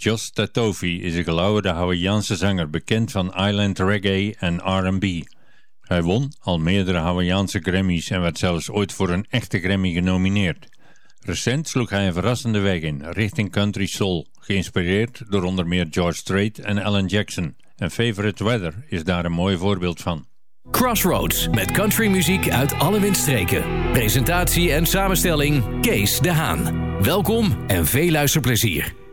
Josh Tatofi is een gelauwerde Hawaïaanse zanger, bekend van island reggae en R&B. Hij won al meerdere Hawaïaanse Grammys en werd zelfs ooit voor een echte Grammy genomineerd. Recent sloeg hij een verrassende weg in, richting country soul, geïnspireerd door onder meer George Strait en Alan Jackson. En Favorite Weather is daar een mooi voorbeeld van. Crossroads, met countrymuziek uit alle windstreken. Presentatie en samenstelling Kees de Haan. Welkom en veel luisterplezier.